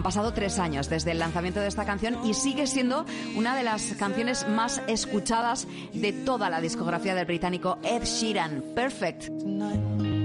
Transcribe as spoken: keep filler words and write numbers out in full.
pasado tres años desde el lanzamiento de esta canción y sigue siendo una de las canciones más escuchadas de toda la discografía del británico Ed Sheeran. Perfect.